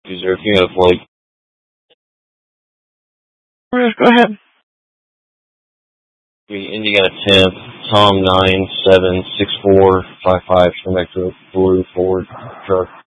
User, if you have like Go ahead. Indiana 10th, Tom 976455, come back to a blue Ford truck.